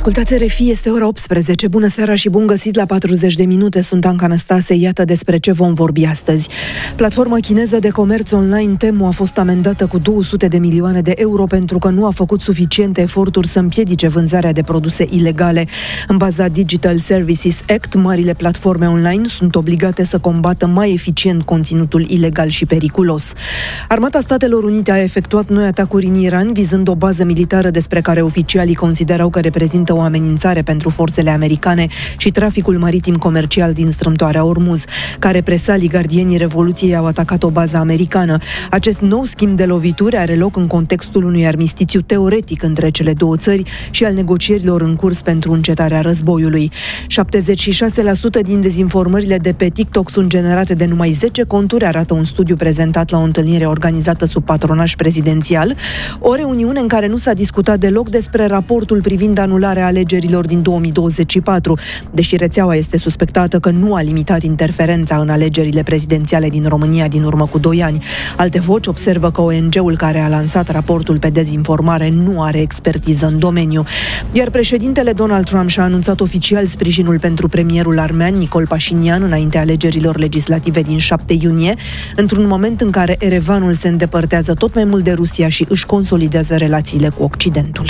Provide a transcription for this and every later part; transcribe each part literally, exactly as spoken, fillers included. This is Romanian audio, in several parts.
Ascultați R F I, este ora optsprezece. Bună seara și bun găsit la patruzeci de minute. Sunt Anca Năstase. Iată despre ce vom vorbi astăzi. Platforma chineză de comerț online Temu a fost amendată cu două sute de milioane de euro pentru că nu a făcut suficiente eforturi să împiedice vânzarea de produse ilegale. În baza Digital Services Act, marile platforme online sunt obligate să combată mai eficient conținutul ilegal și periculos. Armata Statelor Unite a efectuat noi atacuri în Iran, vizând o bază militară despre care oficialii considerau că reprezintă o amenințare pentru forțele americane și traficul maritim comercial din strâmtoarea Ormuz. Ca represalii, gardienii Revoluției au atacat o bază americană. Acest nou schimb de lovituri are loc în contextul unui armistițiu teoretic între cele două țări și al negocierilor în curs pentru încetarea războiului. șaptezeci și șase la sută din dezinformările de pe TikTok sunt generate de numai zece conturi, arată un studiu prezentat la o întâlnire organizată sub patronaj prezidențial, o reuniune în care nu s-a discutat deloc despre raportul privind anularea alegerilor din două mii douăzeci și patru, deși rețeaua este suspectată că nu a limitat interferența în alegerile prezidențiale din România din urmă cu doi ani. Alte voci observă că O N G-ul care a lansat raportul pe dezinformare nu are expertiză în domeniu. Iar președintele Donald Trump și-a anunțat oficial sprijinul pentru premierul armean Nicol Pașinian înaintea alegerilor legislative din șapte iunie, într-un moment în care Erevanul se îndepărtează tot mai mult de Rusia și își consolidează relațiile cu Occidentul.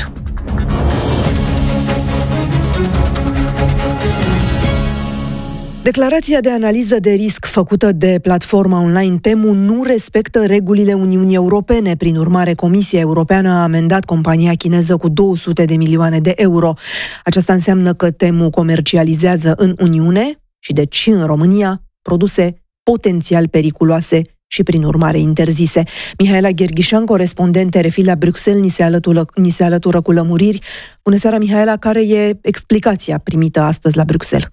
Declarația de analiză de risc făcută de platforma online Temu nu respectă regulile Uniunii Europene. Prin urmare, Comisia Europeană a amendat compania chineză cu două sute de milioane de euro. Aceasta înseamnă că Temu comercializează în Uniune și deci și în România produse potențial periculoase și prin urmare interzise. Mihaela Gherghișan, corespondent R F I la Bruxelles, ni se alătură, ni se alătură cu lămuriri. Bună seara, Mihaela, care e explicația primită astăzi la Bruxelles?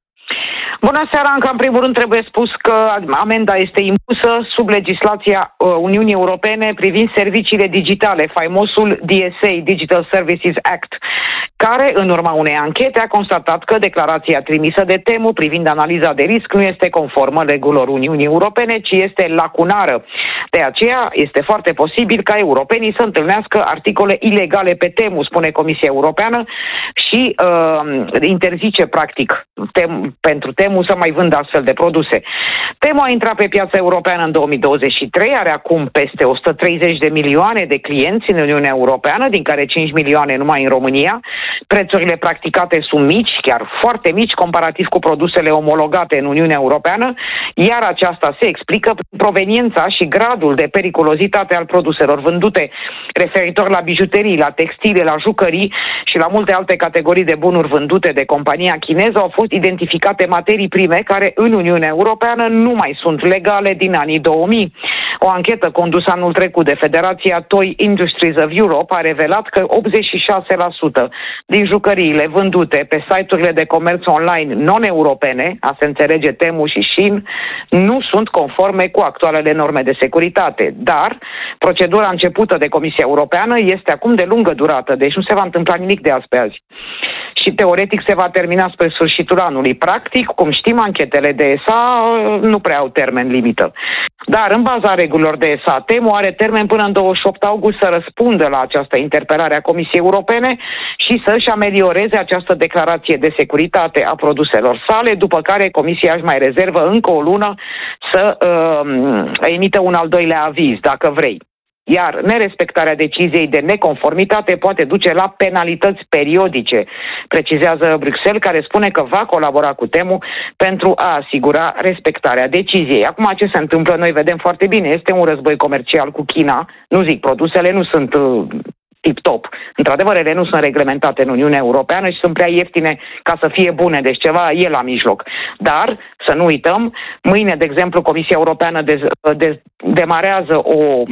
Bună seara, Anca. În primul rând trebuie spus că amenda este impusă sub legislația Uniunii Europene privind serviciile digitale, faimosul D S A, Digital Services Act, care, în urma unei anchete, a constatat că declarația trimisă de Temu privind analiza de risc nu este conformă regulilor Uniunii Europene, ci este lacunară. De aceea, este foarte posibil ca europenii să întâlnească articole ilegale pe Temu, spune Comisia Europeană, și uh, interzice, practic, tem, pentru Temu să mai vândă astfel de produse. Temu a intrat pe piața europeană în două mii douăzeci și trei, are acum peste o sută treizeci de milioane de clienți în Uniunea Europeană, din care cinci milioane numai în România. Prețurile practicate sunt mici, chiar foarte mici, comparativ cu produsele omologate în Uniunea Europeană, iar aceasta se explică prin proveniența și gradul de periculozitate al produselor vândute, referitor la bijuterii, la textile, la jucării și la multe alte categorii de bunuri vândute de compania chineză. Au fost identificate materii prime care în Uniunea Europeană nu mai sunt legale din anii două mii. O anchetă condusă anul trecut de Federația Toy Industries of Europe a revelat că optzeci și șase la sută din jucăriile vândute pe site-urile de comerț online non-europene, a se înțelege Temu și Shein, nu sunt conforme cu actualele norme de securitate. Dar procedura începută de Comisia Europeană este acum de lungă durată, deci nu se va întâmpla nimic de azi pe azi. Și teoretic se va termina spre sfârșitul anului. Practic, cum știm, anchetele de E S A nu prea au termen limită. Dar, în baza regulilor de E S A, Temu are termen până în douăzeci și opt august să răspundă la această interpelare a Comisiei Europene și să-și amelioreze această declarație de securitate a produselor sale, după care Comisia își mai rezervă încă o lună să uh, emită un al doilea aviz, dacă vrei. Iar nerespectarea deciziei de neconformitate poate duce la penalități periodice, precizează Bruxelles, care spune că va colabora cu Temu pentru a asigura respectarea deciziei. Acum, ce se întâmplă, noi vedem foarte bine, este un război comercial cu China, nu zic, produsele nu sunt uh, tip-top. Într-adevăr, ele nu sunt reglementate în Uniunea Europeană și sunt prea ieftine ca să fie bune, deci ceva e la mijloc. Dar, să nu uităm, mâine, de exemplu, Comisia Europeană de, de, demarează o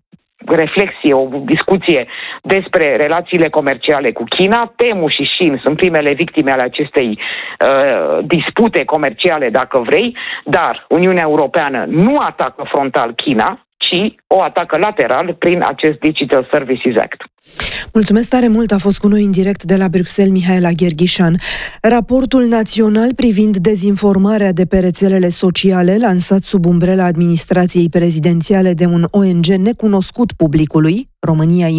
reflexie, o discuție despre relațiile comerciale cu China. Temu și Shein sunt primele victime ale acestei uh, dispute comerciale, dacă vrei, dar Uniunea Europeană nu atacă frontal China, ci o atacă lateral prin acest Digital Services Act. Mulțumesc tare mult, a fost cu noi în direct de la Bruxelles Mihaela Gherghișan. Raportul național privind dezinformarea de pe rețelele sociale, lansat sub umbrela administrației prezidențiale de un O N G necunoscut publicului, România